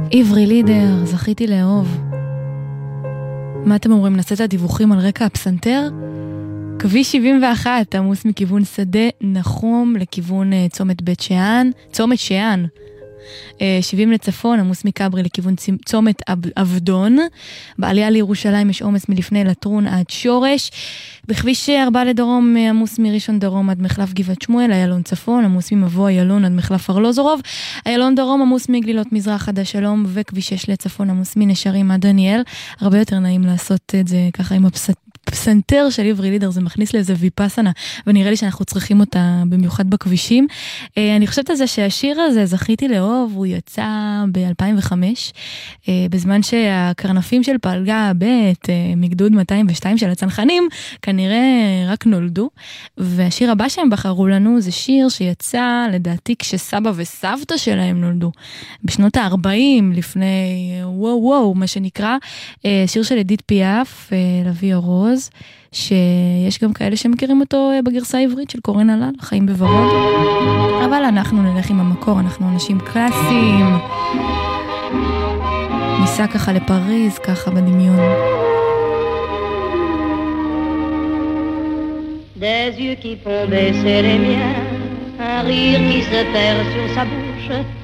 עברי לידר, זכיתי לאהוב. מה אתם אומרים? נעשה את הדיווחים על רקע הפסנתר? כביש 71 עמוס מכיוון שדה נחום לכיוון צומת בית שאן, צומת שאן. 70 לצפון, עמוס מקברי לכיוון צומת אבדון. בעלייה לירושלים יש עומס מלפני לטרון עד שורש. בכביש 4 לדרום, עמוס מראשון דרום עד מחלף גבעת שמואל. איילון צפון, עמוס ממבוא איילון עד מחלף ארלוזורוב. איילון דרום, עמוס מגלילות מזרח עד השלום. וכביש 6 לצפון, עמוס מנשרים עד דניאל. הרבה יותר נעים לעשות את זה ככה עם הפסנתר של עברי לידר, זה מכניס לאיזה ויפסנה, ונראה לי שאנחנו צריכים אותה במיוחד בכבישים. אני חושבת על זה שהשיר הזה, זכיתי לאהוב, הוא יצא ב-2005, בזמן שהקרנפים של פלגה ב' מגדוד 202 של הצנחנים, כנראה רק נולדו, והשיר הבא שהם בחרו לנו, זה שיר שיצא לדעתי כשסבא וסבתא שלהם נולדו, בשנות ה-40, לפני וואו, מה שנקרא, שיר של אדית פיאף, לוי אורוז, שיש גם כאלה שמכירים אותו בגרסה העברית של קורן הלל, חיים בוורוד. אבל אנחנו נלך עם המקור, אנחנו אנשים קלאסיים. ניסע ככה לפריז, ככה בדמיון. Des yeux qui font baisser les miens, un rire qui se perd sur sa bouche,